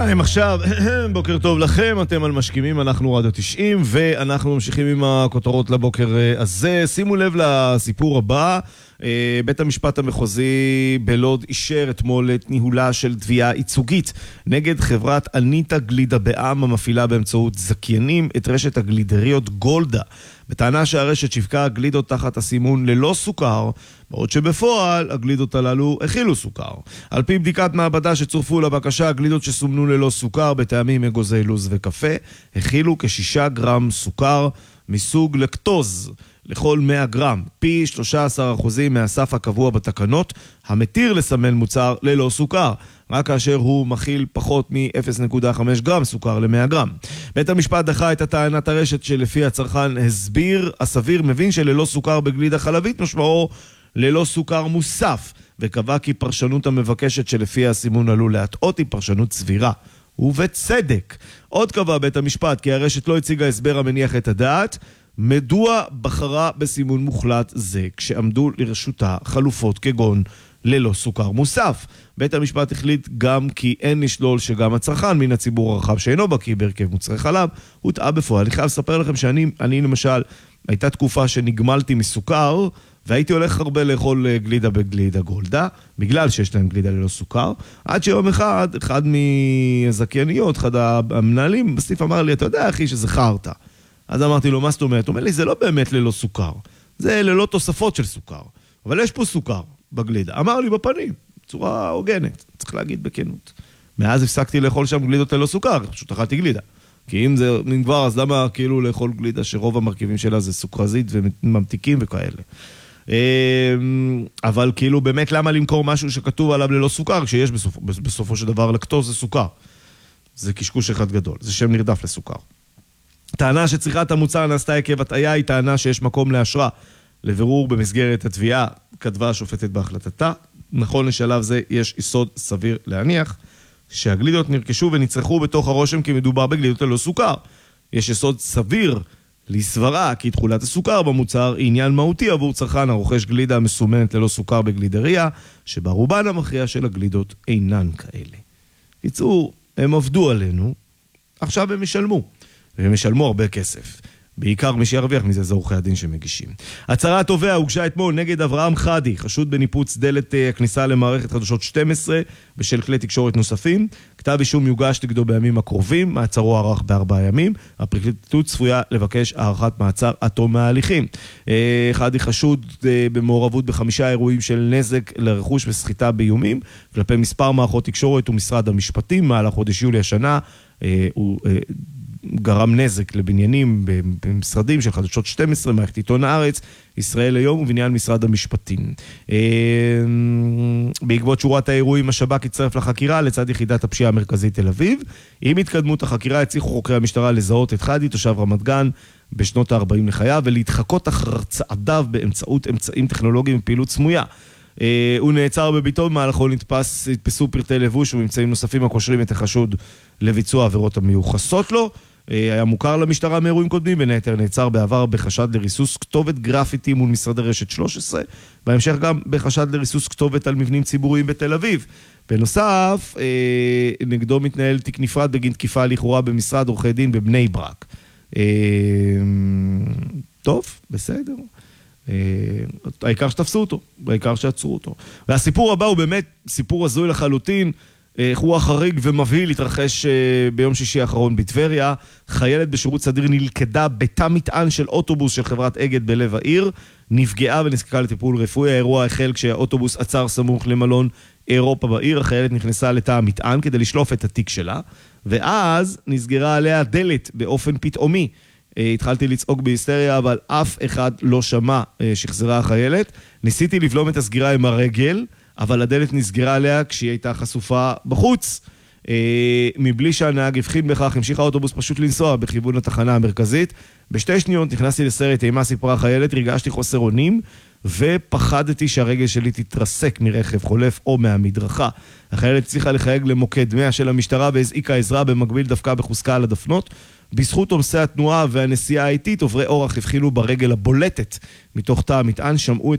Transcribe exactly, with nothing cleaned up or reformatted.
הם עכשיו, בוקר טוב לכם, אתם על משכימים, אנחנו רדיו תשעים, ואנחנו ממשיכים עם הכותרות לבוקר הזה. שימו לב לסיפור הבא, בית המשפט המחוזי בלוד אישר אתמול את ניהולה של תביעה ייצוגית נגד חברת אניטה גלידה בע"מ, המפעילה באמצעות זכיינים את רשת הגלידריות גולדה, בטענה שהרשת שיווקה גלידות תחת הסימון ללא סוכר, בעוד שבפועל הגלידות הללו הכילו סוכר. על פי בדיקת מעבדה שצורפו לבקשה, הגלידות שסומנו ללא סוכר בטעמים אגוזי לוז וקפה הכילו כשישה גרם סוכר מסוג לקטוז לכל מאה גרם, פי שלושה עשר אחוזים מהסף הקבוע בתקנות המתיר לסמן מוצר ללא סוכר, רק כאשר הוא מכיל פחות מ-אפס נקודה חמש גרם סוכר ל-מאה גרם. בית המשפט דחה את הטענת הרשת שלפי הצרכן הסביר, הסביר מבין שללא סוכר בגלידה חלבית משמעו ללא סוכר מוסף, וקבע כי פרשנות המבקשת שלפי הסימון עלול להטעות היא פרשנות סבירה. ובצדק. עוד קבע בית המשפט כי הרשת לא הציגה הסבר המניח את הדעת, מדוע בחרה בסימון מוחלט זה כשעמדו לרשותה חלופות כגון ללא סוכר מוסף. בית המשפט החליט גם כי אין לשלול שגם הצרכן מן הציבור הרחב שאינו בקיא בהרכב מוצרי חלב הוטעה בפועל. אני חייב לספר לכם שאני אני למשל הייתה תקופה שנגמלתי מסוכר והייתי הולך הרבה לאכול גלידה בגלידה גולדה בגלל שיש להם גלידה ללא סוכר, עד שיום אחד אחד מהזכייניות, אחד המנהלים בסניף אמר לי, אתה יודע אחי שזה חרת. אז אמרתי לו, מה זאת אומרת? הוא אומר לי, זה לא באמת ללא סוכר, זה ללא תוספות של סוכר, אבל יש פה סוכר בגלידה. אמר לי בפנים, בצורה הוגנת, צריך להגיד בכנות. מאז הפסקתי לאכול שם גלידות ללא סוכר, פשוט אכלתי גלידה. כי אם זה נגבר, אז למה כאילו לאכול גלידה שרוב המרכיבים שלה זה סוכרזית וממתיקים וכאלה. אבל כאילו באמת למה למכור משהו שכתוב עליו ללא סוכר, כשיש בסופ... בסופו של דבר לקטוז זה סוכר. זה קשקוש אחד גדול, זה שם נרדף לסוכר. טענה שצריכת המוצר נעשתה עקב הטעיה היא טענה שיש מקום להשרה. לבירור במסגרת התביעה כתבה השופטת בהחלטתה, נכון לשלב זה יש יסוד סביר להניח שהגלידות נרכשו ונצרכו בתוך הרושם כי מדובר בגלידות ללא סוכר. יש יסוד סביר לסברה כי תכולת הסוכר במוצר היא עניין מהותי עבור צרכן הרוכש גלידה מסומנת ללא סוכר בגלידריה, שבה רובן המכריע של הגלידות אינן כאלה. קיצור, הם עבדו עלינו, עכשיו הם ישלמו. והם ישלמו הרבה כסף. בעיקר מי שירוויח מזה זה עורכי הדין שמגישים. הצהרת תובע הוגשה אתמול נגד אברהם חדי, חשוד בניפוץ דלת הכניסה למערכת חדשות שתים עשרה בשל כלי תקשורת נוספים. כתב אישום יוגש נגדו בימים הקרובים, מעצרו ארך בארבעה ימים. הפרקליטות צפויה לבקש הארכת מעצר עד תום ההליכים. חדי חשוד במעורבות בחמישה אירועים של נזק לרכוש וסחיטה באיומים, כלפי מספר מערכות תקשורת ומשרד המשפטים. מעל חודש יולי השנה הוא גרם נזק לבניינים במשרדים של חדשות שתים עשרה, מערכת עיתון הארץ, ישראל היום ובניין משרד המשפטים. בעקבות שורת האירועים השב"כ הצטרף לחקירה לצד יחידת הפשיעה המרכזית תל אביב. עם התקדמות החקירה הצליחו חוקרי המשטרה לזהות את חדי, תושב רמת גן, בשנות ה-ארבעים לחייו, ולהתחקות אחר צעדיו באמצעות אמצעים טכנולוגיים ופעילות סמויה. הוא נעצר בביתו, במהלכו נתפס, נתפסו פרטי לבוש וממצאים נוספים הקושרים את החשוד לביצוע עבירות המיוחסות לו. היה מוכר למשטרה מאירועים קודמים, בין היתר נעצר בעבר בחשד לריסוס כתובת גרפיטי מול משרד רשת שלוש עשרה, בהמשך גם בחשד לריסוס כתובת על מבנים ציבוריים בתל אביב. בנוסף, נגדו מתנהל תיק נפרד בגין תקיפה לכאורה במשרד עורכי דין בבני ברק. טוב, בסדר. העיקר שתפסו אותו, העיקר שעצרו אותו. והסיפור הבא הוא באמת סיפור הזוי לחלוטין, אירוע חריג ומבהיל התרחש ביום שישי האחרון בטבריה. חיילת בשירות סדיר נלכדה בתא מטען של אוטובוס של חברת אגד בלב העיר, נפגעה ונזקקה לטיפול רפואי. האירוע החל כשהאוטובוס עצר סמוך למלון אירופה בעיר. החיילת נכנסה לתא המטען כדי לשלוף את התיק שלה, ואז נסגרה עליה דלת באופן פתאומי. התחלתי לצעוק בהיסטריה, אבל אף אחד לא שמע, שחזרה החיילת. ניסיתי לבלום את הסגירה עם הרגל, אבל הדלת נסגרה עליה כשהיא הייתה חשופה בחוץ. מבלי שהנהג הבחין בכך, המשיך האוטובוס פשוט לנסוע בכיוון התחנה המרכזית. בשתי שניות נכנסתי לסרט אימה, סיפרה חיילת, הרגשתי חוסר אונים, ופחדתי שהרגל שלי תתרסק מרכב חולף או מהמדרכה. החיילת הצליחה לחייג למוקד מאה של המשטרה והזעיקה עזרה, במקביל דווקא בחוזקה על הדפנות. בזכות עומסי התנועה והנסיעה האיטית, עוברי אורח הבחילו ברגל הבולטת מתוך תא המטען, שמעו את